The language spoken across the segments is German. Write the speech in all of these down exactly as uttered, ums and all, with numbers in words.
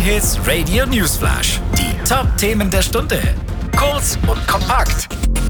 J-Hits Radio Newsflash. Die Top-Themen der Stunde. Kurz und kompakt.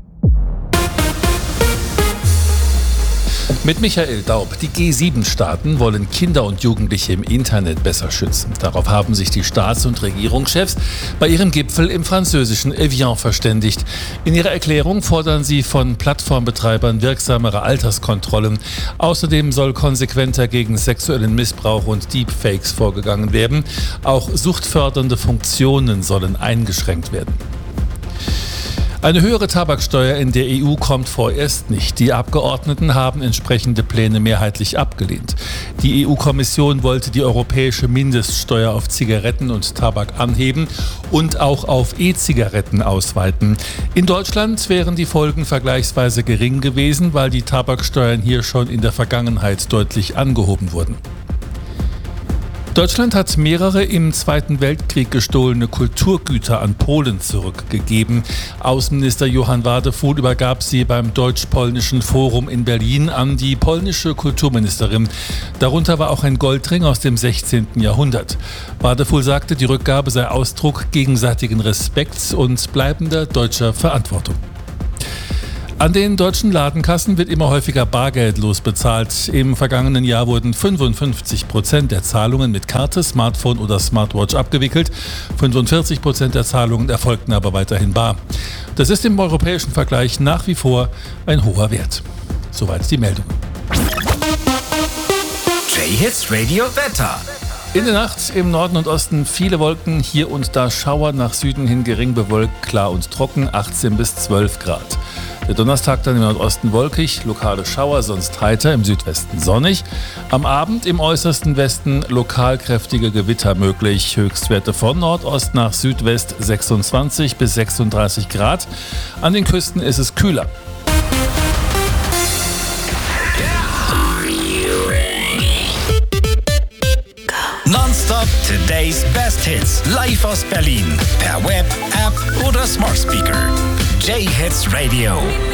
Mit Michael Daub. Die G sieben Staaten wollen Kinder und Jugendliche im Internet besser schützen. Darauf haben sich die Staats- und Regierungschefs bei ihrem Gipfel im französischen Evian verständigt. In ihrer Erklärung fordern sie von Plattformbetreibern wirksamere Alterskontrollen. Außerdem soll konsequenter gegen sexuellen Missbrauch und Deepfakes vorgegangen werden. Auch suchtfördernde Funktionen sollen eingeschränkt werden. Eine höhere Tabaksteuer in der E U kommt vorerst nicht. Die Abgeordneten haben entsprechende Pläne mehrheitlich abgelehnt. Die E U-Kommission wollte die europäische Mindeststeuer auf Zigaretten und Tabak anheben und auch auf E-Zigaretten ausweiten. In Deutschland wären die Folgen vergleichsweise gering gewesen, weil die Tabaksteuern hier schon in der Vergangenheit deutlich angehoben wurden. Deutschland hat mehrere im Zweiten Weltkrieg gestohlene Kulturgüter an Polen zurückgegeben. Außenminister Johann Wadefuhl übergab sie beim Deutsch-Polnischen Forum in Berlin an die polnische Kulturministerin. Darunter war auch ein Goldring aus dem sechzehnten Jahrhundert. Wadefuhl sagte, die Rückgabe sei Ausdruck gegenseitigen Respekts und bleibender deutscher Verantwortung. An den deutschen Ladenkassen wird immer häufiger bargeldlos bezahlt. Im vergangenen Jahr wurden fünfundfünfzig Prozent der Zahlungen mit Karte, Smartphone oder Smartwatch abgewickelt. fünfundvierzig Prozent der Zahlungen erfolgten aber weiterhin bar. Das ist im europäischen Vergleich nach wie vor ein hoher Wert. Soweit die Meldung. J-Hits Radio Wetter. In der Nacht im Norden und Osten viele Wolken, hier und da Schauer, nach Süden hin gering bewölkt, klar und trocken, achtzehn bis zwölf Grad. Der Donnerstag dann im Nordosten wolkig, lokale Schauer, sonst heiter, im Südwesten sonnig. Am Abend im äußersten Westen lokal kräftige Gewitter möglich. Höchstwerte von Nordost nach Südwest sechsundzwanzig bis sechsunddreißig Grad. An den Küsten ist es kühler. Nonstop Today's Best Hits. Live aus Berlin. Per Web, App oder Smart Speaker. J-Hits Radio.